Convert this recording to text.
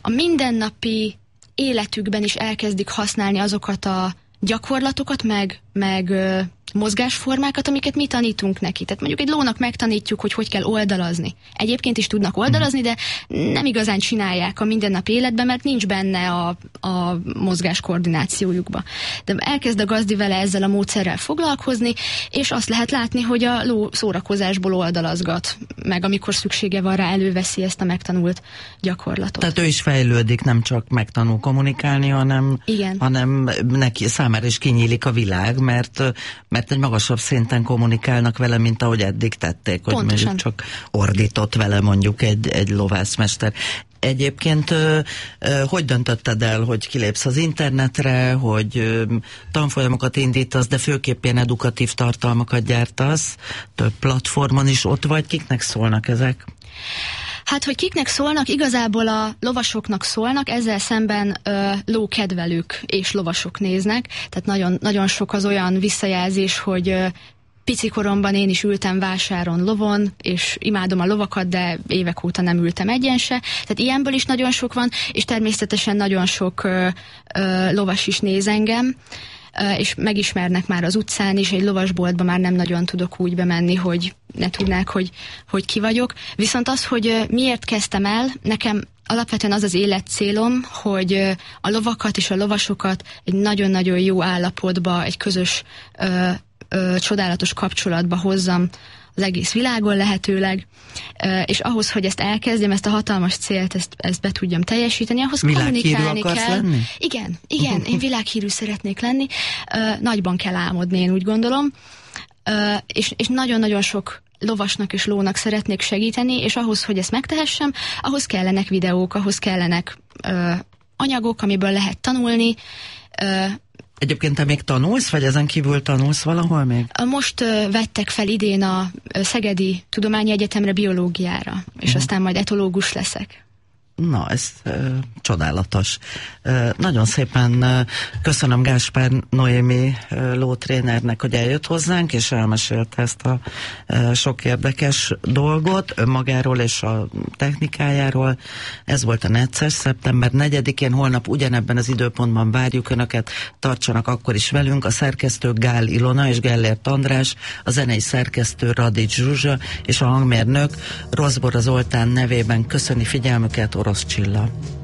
a mindennapi életükben is elkezdik használni azokat a gyakorlatokat, meg mozgásformákat, amiket mi tanítunk neki. Tehát mondjuk egy lónak megtanítjuk, hogy kell oldalazni. Egyébként is tudnak oldalazni, de nem igazán csinálják a mindennapi életben, mert nincs benne a mozgás koordinációjukba. De elkezd a gazdi vele ezzel a módszerrel foglalkozni, és azt lehet látni, hogy a ló szórakozásból oldalazgat, meg amikor szüksége van rá, előveszi ezt a megtanult gyakorlatot. Tehát ő is fejlődik, nem csak megtanul kommunikálni, hanem neki számára is kinyílik a világ, mert egy magasabb szinten kommunikálnak vele, mint ahogy eddig tették, hogy mondjuk csak ordított vele mondjuk egy lovászmester. Egyébként hogy döntötted el, hogy kilépsz az internetre, hogy tanfolyamokat indítasz, de főképp ilyen edukatív tartalmakat gyártasz, több platformon is ott vagy, kiknek szólnak ezek? Hát, hogy kiknek szólnak, igazából a lovasoknak szólnak, ezzel szemben lókedvelők és lovasok néznek, tehát nagyon, nagyon sok az olyan visszajelzés, hogy pici koromban én is ültem vásáron lovon, és imádom a lovakat, de évek óta nem ültem egyen se. Tehát ilyenből is nagyon sok van, és természetesen nagyon sok lovas is néz engem, és megismernek már az utcán is, egy lovasboltba már nem nagyon tudok úgy bemenni, hogy ne tudnák, hogy ki vagyok. Viszont az, hogy miért kezdtem el, nekem alapvetően az az életcélom, hogy a lovakat és a lovasokat egy nagyon-nagyon jó állapotba, egy közös, csodálatos kapcsolatba hozzam az egész világon lehetőleg, és ahhoz, hogy ezt elkezdjem, ezt a hatalmas célt, ezt be tudjam teljesíteni, ahhoz kommunikálni kell. Lenni? Igen, én világhírű szeretnék lenni, nagyban kell álmodni, én úgy gondolom, és nagyon-nagyon sok lovasnak és lónak szeretnék segíteni, és ahhoz, hogy ezt megtehessem, ahhoz kellenek videók, ahhoz kellenek anyagok, amiből lehet tanulni. Egyébként te még tanulsz, vagy ezen kívül tanulsz valahol még? Most vettek fel idén a Szegedi Tudományi Egyetemre biológiára, és aztán majd etológus leszek. Na, ez csodálatos. Nagyon szépen köszönöm Gáspár Noémi lótrénernek, hogy eljött hozzánk, és elmesélte ezt a sok érdekes dolgot önmagáról és a technikájáról. Ez volt a Necces, szeptember 4-én, holnap ugyanebben az időpontban várjuk Önöket, tartsanak akkor is velünk, a szerkesztő Gál Ilona és Gellért András, a zenei szerkesztő Radics Zsuzsa, és a hangmérnök Rozbora Zoltán nevében köszöni figyelmüket Orosz Csilla.